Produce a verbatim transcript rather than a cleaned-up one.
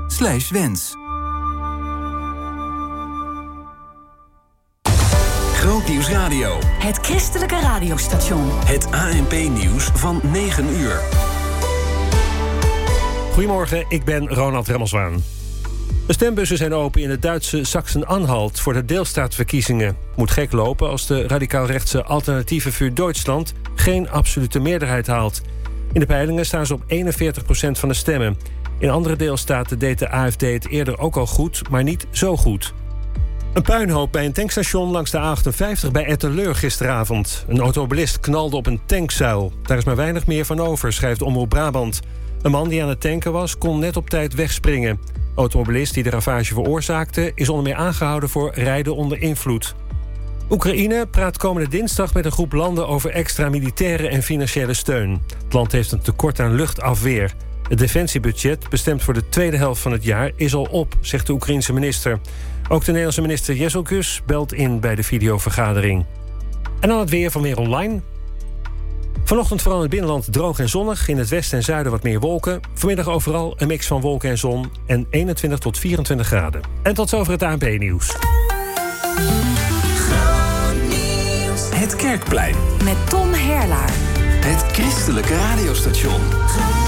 slash wens. Grootnieuws Radio. Het christelijke radiostation. Het A N P-nieuws van negen uur. Goedemorgen, ik ben Ronald Remmelswaan. De stembussen zijn open in het Duitse Sachsen-Anhalt voor de deelstaatverkiezingen. Moet gek lopen als de radicaal-rechtse Alternatieve voor Duitsland geen absolute meerderheid haalt. In de peilingen staan ze op eenenveertig procent van de stemmen. In andere deelstaten deed de A F D het eerder ook al goed, maar niet zo goed. Een puinhoop bij een tankstation langs de A achtenvijftig bij Etteleur gisteravond. Een automobilist knalde op een tankzuil. Daar is maar weinig meer van over, schrijft Omroep Brabant. Een man die aan het tanken was, kon net op tijd wegspringen. De automobilist die de ravage veroorzaakte is onder meer aangehouden voor rijden onder invloed. Oekraïne praat komende dinsdag met een groep landen over extra militaire en financiële steun. Het land heeft een tekort aan luchtafweer. Het defensiebudget, bestemd voor de tweede helft van het jaar, is al op, zegt de Oekraïense minister. Ook de Nederlandse minister Jezelkus belt in bij de videovergadering. En dan het weer van Weer Online. Vanochtend vooral in het binnenland droog en zonnig. In het westen en zuiden wat meer wolken. Vanmiddag overal een mix van wolken en zon. En eenentwintig tot vierentwintig graden. En tot zover het A N P-nieuws. Het Kerkplein. Met Tom Herlaar. Het christelijke radiostation.